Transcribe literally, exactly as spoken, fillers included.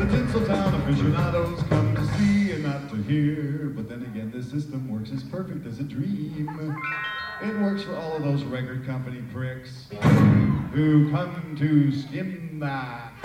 The Tinseltown aficionados come to see and not to hear. But then again, this system works as perfect as a dream. It works for all of those record company pricks who come to skim the